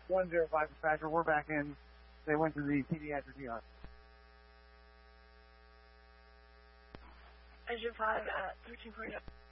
105 dispatcher, we're back in. They went to the pediatric ER. Engine 5 at 13.0.